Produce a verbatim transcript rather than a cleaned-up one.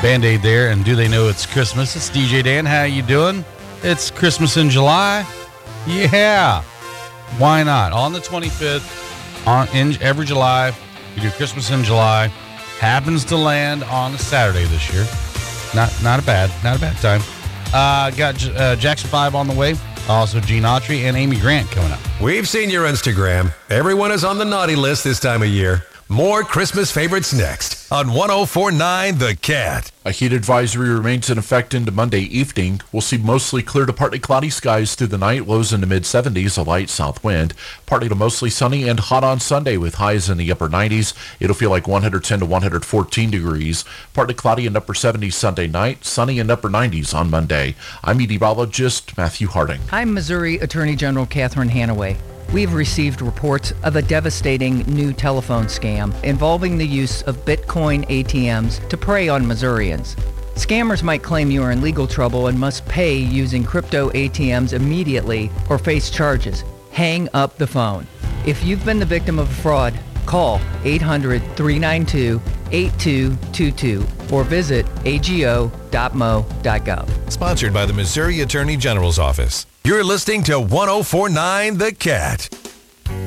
Band-Aid there, and do they know it's Christmas? It's D J Dan. How you doing? It's Christmas in July. Yeah, why not? On the twenty-fifth, on in every July, we do Christmas in July. Happens to land on a Saturday this year. Not not a bad, not a bad time. Uh, got uh, Jackson five on the way. Also, Gene Autry and Amy Grant coming up. We've seen your Instagram. Everyone is on the naughty list this time of year. More Christmas favorites next on one oh four point nine The Cat. A heat advisory remains in effect into Monday evening. We'll see mostly clear to partly cloudy skies through the night, lows in the mid-seventies, a light south wind. Partly to mostly sunny and hot on Sunday with highs in the upper nineties. It'll feel like one hundred ten to one hundred fourteen degrees. Partly cloudy and upper seventies Sunday night, sunny and upper nineties on Monday. I'm meteorologist Matthew Harding. I'm Missouri Attorney General Catherine Hanaway. We've received reports of a devastating new telephone scam involving the use of Bitcoin A T Ms to prey on Missourians. Scammers might claim you are in legal trouble and must pay using crypto A T Ms immediately or face charges. Hang up the phone. If you've been the victim of a fraud, call eight hundred, three nine two, eight two two two or visit a g o dot m o dot gov. Sponsored by the Missouri Attorney General's Office. You're listening to one oh four point nine The Cat.